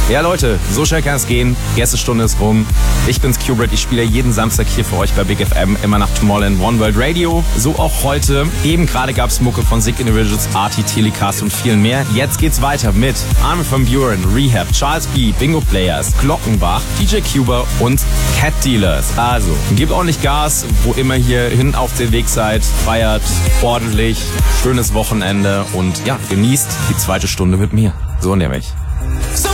Ja Leute, so schnell kann es gehen. Die erste Stunde ist rum. Ich bin's Qbert, ich spiele jeden Samstag hier für euch bei Big FM, immer nach Tomorrowland One World Radio. So auch heute. Eben gerade gab's Mucke von Sick Individuals, Arty, Telecast und vielen mehr. Jetzt geht's weiter mit Armin van Buuren, Rehab, Charles B, Bingo Players, Glockenbach, DJ Cuba und Cat Dealers. Also, gebt ordentlich Gas, wo immer hier hin auf den Weg seid. Feiert ordentlich, schönes Wochenende und ja, genießt die zweite Stunde mit mir. So nämlich. So